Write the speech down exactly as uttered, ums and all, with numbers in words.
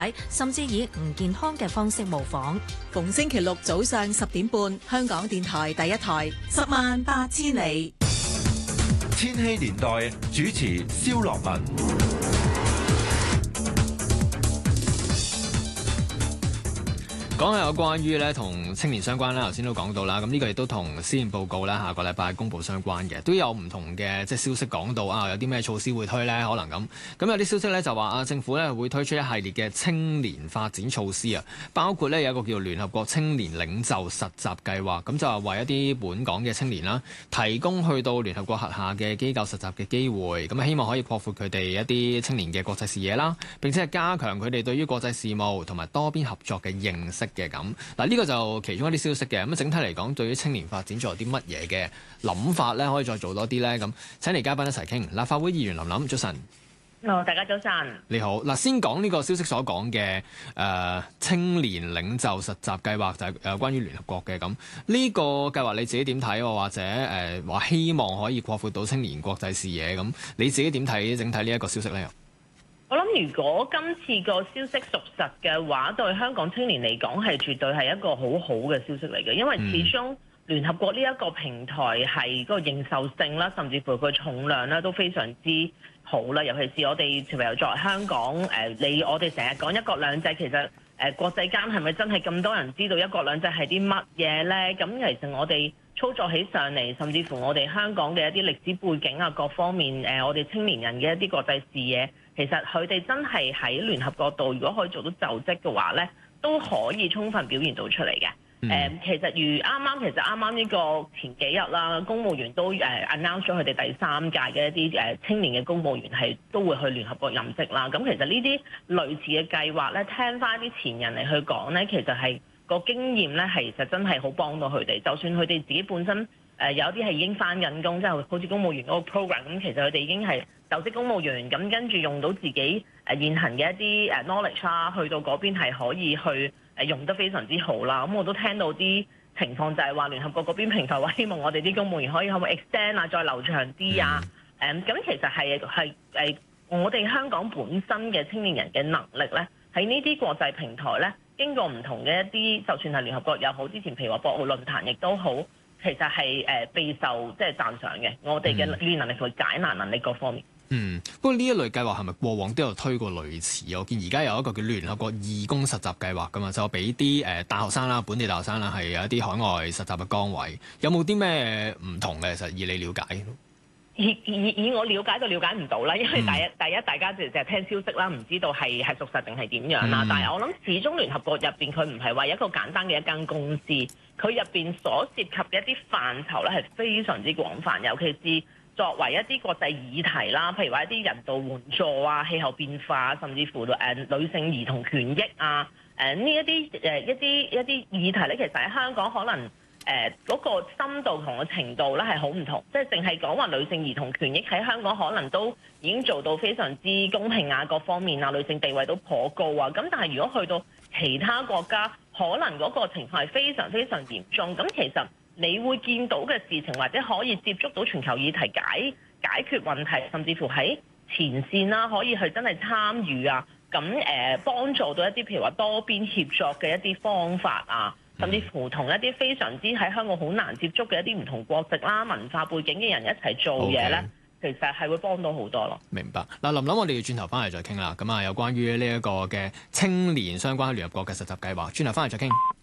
甚至以唔健康嘅方式模仿。 逢星期六早上十點半，香港電台第一台《十萬八千里》。 千禧年代主持蕭樂文。 講下有關於咧同青年相關啦，頭先都講到啦，咁呢個亦都同施政報告啦下個禮拜公佈相關嘅，都有唔同嘅即係消息講到啊，有啲咩措施會推呢？可能咁，咁有啲消息咧就話啊，政府咧會推出一系列嘅青年發展措施啊，包括咧有一個叫聯合國青年領袖實習計劃，咁就係為一啲本港嘅青年啦，提供去到聯合國轄下嘅機構實習嘅機會，咁希望可以擴闊佢哋一啲青年嘅國際視野啦，並且係加強佢哋對於國際事務同埋多邊合作嘅認識嘅咁。嗱，呢個就其中一啲消息嘅。咁整體嚟講，對於青年發展仲有啲乜嘢嘅諗法咧？可以再做多啲咧？咁請嚟嘉賓一齊傾。立法會議員林琳，早晨。 哦，大家早晨。 你好。嗱，先講呢個消息所講嘅誒青年領袖實習計劃，就係誒關於聯合國嘅咁。呢個計劃你自己點睇？或者誒話希望可以擴闊到青年國際視野咁，你自己點睇整體呢一個消息咧？ 我諗如果今次個消息屬實嘅話，對香港青年嚟講係絕對係一個好好嘅消息嚟嘅，因為始終聯合國呢一個平台係嗰個認受性啦，甚至乎佢重量啦都非常之好啦。尤其是我哋譬如作為香港誒，你我哋成日講一國兩制，其實誒國際間係咪真係咁多人知道一國兩制係啲乜嘢呢？咁其實我哋操作起上嚟，甚至乎我哋香港嘅一啲歷史背景啊，各方面誒，我哋青年人嘅一啲國際視野。其實佢哋真係喺聯合國度，如果可以做到就職嘅話咧，都可以充分表現到出嚟嘅。誒、嗯呃，其實如啱啱，其實啱啱呢個前幾日啦，公務員都誒 announce 咗佢哋第三屆嘅一啲誒青年嘅公務員係都會去聯合國任職啦。咁其實呢啲類似嘅計劃咧，聽翻啲前人嚟去講咧，其實係個經驗咧，係其實真係好幫到佢哋。就算佢哋自己本身。誒、呃、有啲係已經翻緊工，即係好似公務員嗰個 program，咁其實佢哋已經係就職公務員，咁跟住用到自己誒現行嘅一啲誒 knowledge 啦，去到嗰邊係可以去誒用得非常之好啦。咁我都聽到啲情況就係話聯合國嗰邊平台話希望我哋啲公務員可以可唔可以 extend 啊，再留長啲啊。誒咁、嗯、其實係係誒我哋香港本身嘅青年人嘅能力咧，喺呢啲國際平台咧，經過唔同嘅一啲，就算係聯合國又好，之前譬如話博鰲論壇亦都好。其實係誒備受即係讚賞嘅，我哋嘅語言能力同解難能力各方面。 嗯，不過呢一類計劃係咪過往都有推過類似？我見而家有一個叫聯合國義工實習計劃㗎嘛，就俾啲誒大學生啦、本地大學生啦，係有一啲海外實習嘅崗位。有冇啲咩唔同嘅？其實以你了解？ 以以以我了解都了解唔到啦，因為第一、嗯、第一大家就就係聽消息啦，唔知道係係屬實定係點樣啦。嗯、但係我諗始終聯合國入邊佢唔係話一個簡單嘅一間公司，佢入邊所涉及嘅一啲範疇咧係非常之廣泛，尤其是作為一啲國際議題啦，譬如話一啲人道援助啊、氣候變化，甚至乎誒、呃、女性兒童權益啊，誒呢一啲誒一啲一啲議題咧，其實喺香港可能。誒嗰、呃那個深度同個程度咧係好唔同，即係淨係講話女性兒童權益喺香港可能都已經做到非常之公平啊，各方面啊，女性地位都頗高啊。咁但係如果去到其他國家，可能嗰個情況係非常非常嚴重。咁其實你會見到嘅事情，或者可以接觸到全球議題解解決問題，甚至乎喺前線啦，可以去真係參與啊。咁誒、呃、幫助到一啲譬如話多邊協作嘅一啲方法啊。甚至乎同一啲非常之喺香港好難接觸嘅一啲唔同國籍啦、文化背景嘅人一齊做嘢咧，Okay. 其實係會幫到好多咯。明白。 嗱，琳琳，我哋要轉頭翻嚟再傾啦。咁啊，有關於呢一個嘅青年相關聯合國嘅實習計劃，轉頭翻嚟再傾。